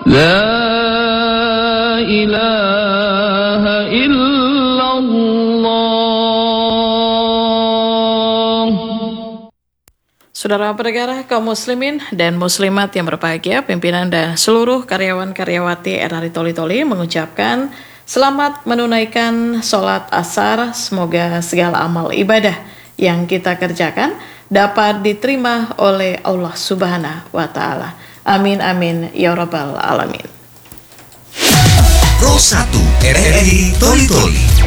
La ilaha illallah. Saudara pendengar kaum muslimin dan muslimat yang berbahagia, pimpinan dan seluruh karyawan-karyawati RRI Toli-Toli mengucapkan selamat menunaikan sholat asar. Semoga segala amal ibadah yang kita kerjakan dapat diterima oleh Allah Subhanahu wa Ta'ala. Amin amin ya rabbal alamin. Pro 1 RRI Toli-Toli.